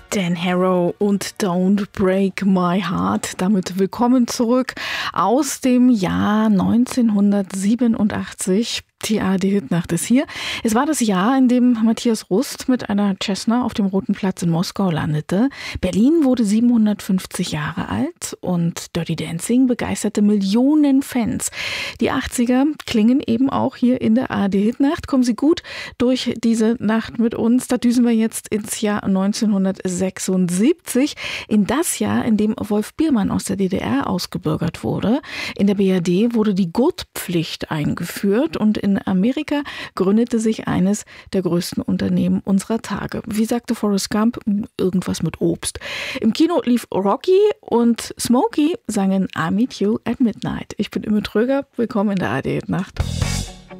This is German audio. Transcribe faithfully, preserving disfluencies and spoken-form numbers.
Dan Harrow und Don't Break My Heart. Damit willkommen zurück aus dem Jahr neunzehnhundertsiebenundachtzig. Die A R D-Hitnacht ist hier. Es war das Jahr, in dem Matthias Rust mit einer Cessna auf dem Roten Platz in Moskau landete. Berlin wurde siebenhundertfünfzig Jahre alt und Dirty Dancing begeisterte Millionen Fans. Die achtziger klingen eben auch hier in der A R D-Hitnacht. Kommen Sie gut durch diese Nacht mit uns. Da düsen wir jetzt ins Jahr neunzehnhundertsechsundsiebzig, in das Jahr, in dem Wolf Biermann aus der D D R ausgebürgert wurde. In der B R D wurde die Gurtpflicht eingeführt und in Amerika gründete sich eines der größten Unternehmen unserer Tage. Wie sagte Forrest Gump, irgendwas mit Obst. Im Kino lief Rocky und Smokey sangen I Meet You at Midnight. Ich bin Imme Tröger, willkommen in der A R D-Nacht.